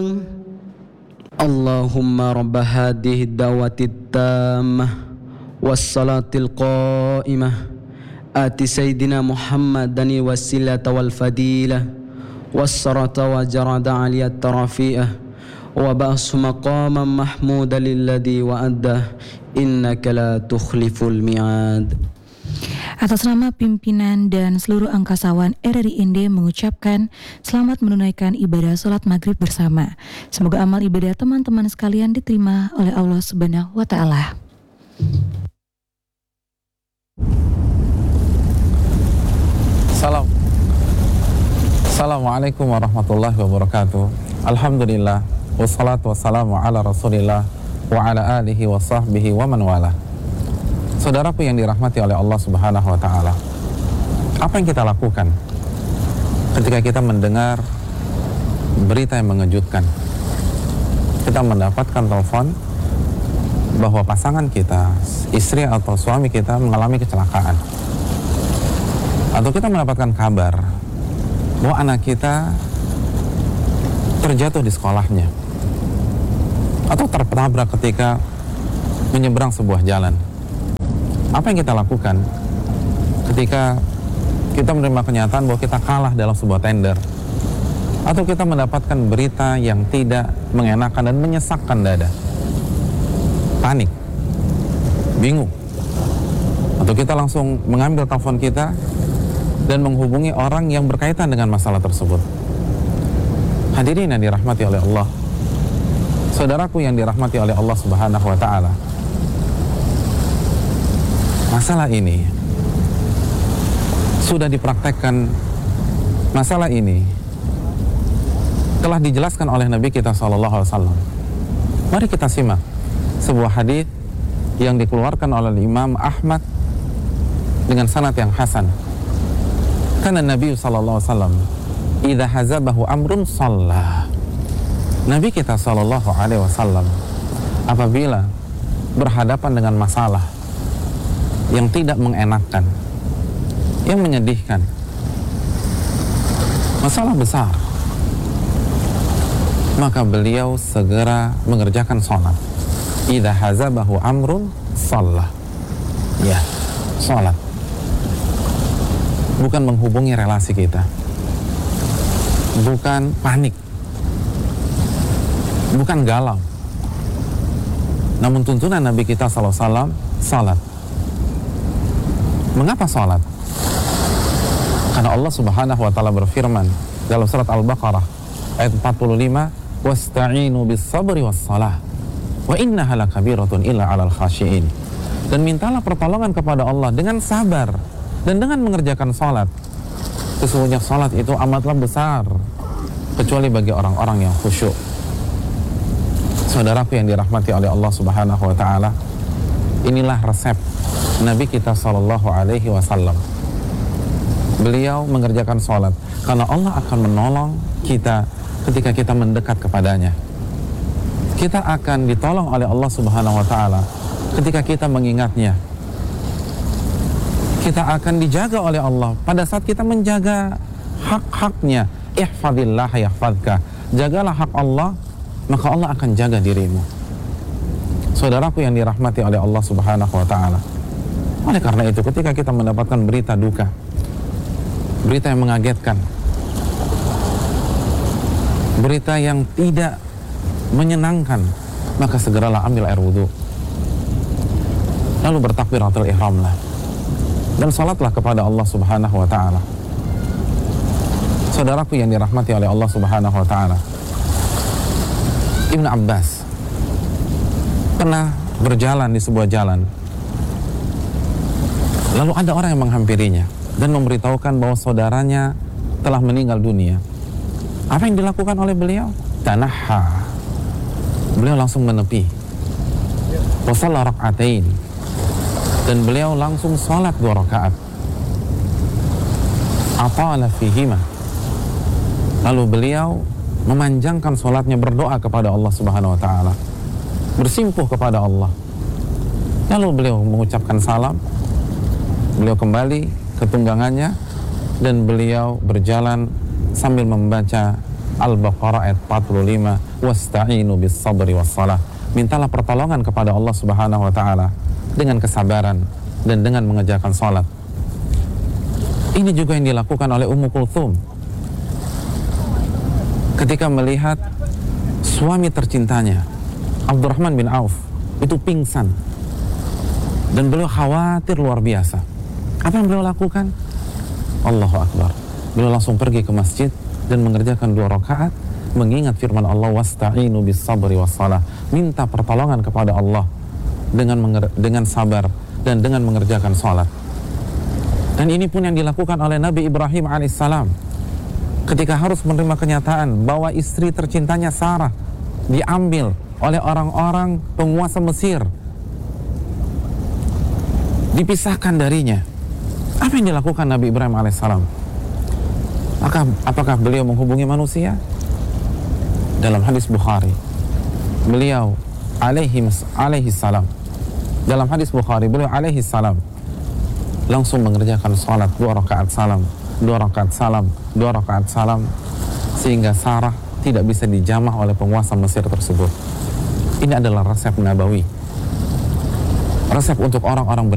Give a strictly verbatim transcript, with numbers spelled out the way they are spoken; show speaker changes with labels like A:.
A: Allahumma rabba hadhihi da'wati tammah wassalatil qa'imah ati sayyidina Muhammadani wassilata wal fadilah wassarata wa jarada aliyat tarafi'ah wa ba'su maqaman mahmuda lilladhi wa'addah innaka la tukhliful mi'ad.
B: Atas nama pimpinan dan seluruh angkasawan R R I N D mengucapkan selamat menunaikan ibadah sholat maghrib bersama. Semoga amal ibadah teman-teman sekalian diterima oleh Allah Subhanahu wa Ta'ala.
C: Salam. Assalamualaikum warahmatullahi wabarakatuh. Alhamdulillah wassalatu wassalamu ala Rasulillah wa ala alihi wa sahbihi wa man wala. Saudaraku yang dirahmati oleh Allah Subhanahu wa Ta'ala, apa yang kita lakukan ketika kita mendengar berita yang mengejutkan? Kita mendapatkan telepon bahwa pasangan kita, istri atau suami kita mengalami kecelakaan, atau kita mendapatkan kabar bahwa anak kita terjatuh di sekolahnya atau tertabrak ketika menyeberang sebuah jalan. Apa yang kita lakukan ketika kita menerima kenyataan bahwa kita kalah dalam sebuah tender, atau kita mendapatkan berita yang tidak mengenakan dan menyesakkan dada? Panik, bingung, atau kita langsung mengambil telepon kita dan menghubungi orang yang berkaitan dengan masalah tersebut. Hadirin yang dirahmati oleh Allah, saudaraku yang dirahmati oleh Allah Subhanahu wa Ta'ala, masalah ini sudah dipraktekkan. Masalah ini telah dijelaskan oleh Nabi kita sallallahu alaihi wasallam. Mari kita simak sebuah hadis yang dikeluarkan oleh Imam Ahmad dengan sanad yang hasan. Karena Nabi sallallahu alaihi wasallam idza hazabahu amrun shalla. Nabi kita sallallahu alaihi wasallam apabila berhadapan dengan masalah yang tidak mengenakkan, yang menyedihkan, masalah besar, maka beliau segera mengerjakan sholat. Idza hazabahu amrun shalla. Ya, sholat. Bukan menghubungi relasi kita, bukan panik, bukan galau, namun tuntunan Nabi kita sallallahu alaihi wasallam salat. Mengapa salat? Karena Allah Subhanahu wa Ta'ala berfirman dalam surat Al-Baqarah ayat empat puluh lima, wasta'inu bis sabri was salah wa innaha lakabiratun illa 'alal khashiin. Dan mintalah pertolongan kepada Allah dengan sabar dan dengan mengerjakan salat. Sesungguhnya salat itu amatlah besar kecuali bagi orang-orang yang khusyuk. Saudaraku yang dirahmati oleh Allah Subhanahu wa Ta'ala, inilah resep Nabi kita sallallahu alaihi wasallam. Beliau mengerjakan salat karena Allah akan menolong kita ketika kita mendekat kepadanya. Kita akan ditolong oleh Allah Subhanahu wa Ta'ala ketika kita mengingatnya. Kita akan dijaga oleh Allah pada saat kita menjaga hak-haknya. Ihfadillah yahfadka. Jagalah hak Allah, maka Allah akan jaga dirimu. Saudaraku yang dirahmati oleh Allah Subhanahu wa Ta'ala, oleh karena itu ketika kita mendapatkan berita duka, berita yang mengagetkan, berita yang tidak menyenangkan, maka segeralah ambil air wudhu, lalu bertakbiratul ihramlah dan salatlah kepada Allah Subhanahu wa Ta'ala. Saudaraku yang dirahmati oleh Allah Subhanahu wa Ta'ala, Ibnu Abbas pernah berjalan di sebuah jalan, lalu ada orang yang menghampirinya dan memberitahukan bahwa saudaranya telah meninggal dunia. Apa yang dilakukan oleh beliau? Tanaha. Beliau langsung menepi. Wa shalla rak'atain. Dan beliau langsung salat dua rakaat. Atala fihima. Lalu beliau memanjangkan salatnya, berdoa kepada Allah Subhanahu wa Ta'ala, bersimpuh kepada Allah. Lalu beliau mengucapkan salam. Beliau kembali ke tunggangannya dan beliau berjalan sambil membaca Al-Baqarah ayat empat puluh lima, wasta'inu bis sabri was salah. Mintalah pertolongan kepada Allah Subhanahu wa taala dengan kesabaran dan dengan mengerjakan salat. Ini juga yang dilakukan oleh Ummu Kulthum ketika melihat suami tercintanya Abdurrahman bin Auf itu pingsan dan beliau khawatir luar biasa. Apa yang beliau lakukan? Allahu Akbar. Beliau langsung pergi ke masjid dan mengerjakan dua rakaat, mengingat firman Allah, wasta'inu bis sabri was salah. Minta pertolongan kepada Allah dengan menger- dengan sabar dan dengan mengerjakan salat. Dan ini pun yang dilakukan oleh Nabi Ibrahim alaihissalam ketika harus menerima kenyataan bahwa istri tercintanya Sarah diambil oleh orang-orang penguasa Mesir, dipisahkan darinya. Apa yang dilakukan Nabi Ibrahim alaihissalam? Apakah, apakah beliau menghubungi manusia? Dalam hadis Bukhari, beliau alaihi alaihi salam, dalam hadis Bukhari beliau alaihi salam langsung mengerjakan salat dua rakaat salam, dua rakaat salam, dua rakaat salam, sehingga Sarah tidak bisa dijamah oleh penguasa Mesir tersebut. Ini adalah resep nabawi, resep untuk orang-orang